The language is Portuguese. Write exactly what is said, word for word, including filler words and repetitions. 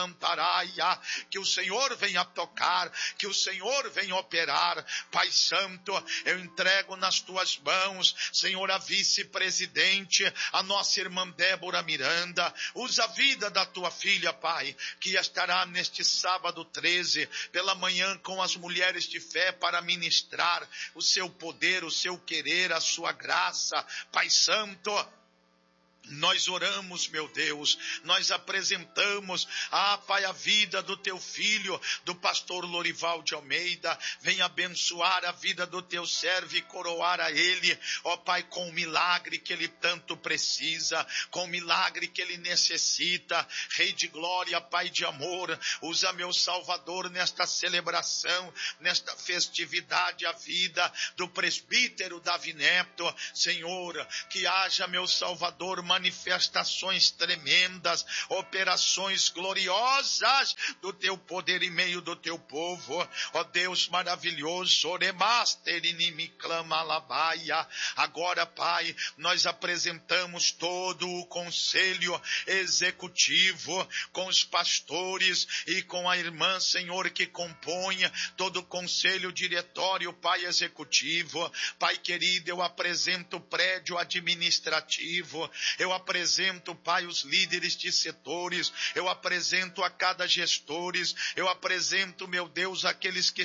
Cantaraia, que o Senhor venha tocar, que o Senhor venha operar. Pai Santo, eu entrego nas tuas mãos, Senhor, a vice-presidente, a nossa irmã Débora Miranda. Usa a vida da tua filha, Pai, que estará neste sábado treze, pela manhã com as mulheres de fé para ministrar o seu poder, o seu querer, a sua graça. Pai Santo, nós oramos, meu Deus, nós apresentamos, ah, Pai, a vida do teu filho, do pastor Lorival de Almeida. Venha abençoar a vida do teu servo e coroar a ele, ó Pai, com o milagre que ele tanto precisa, com o milagre que ele necessita. Rei de glória, Pai de amor, usa meu Salvador nesta celebração, nesta festividade, a vida do presbítero Davi Neto. Senhor, que haja, meu Salvador, manifestações tremendas, operações gloriosas do teu poder em meio do teu povo. Ó Deus maravilhoso, agora, Pai, nós apresentamos todo o conselho executivo, com os pastores e com a irmã, Senhor, que compõe todo o conselho diretório, Pai, executivo. Pai querido, eu apresento o prédio administrativo, eu apresento, Pai, os líderes de setores, eu apresento a cada gestores, eu apresento, meu Deus, aqueles que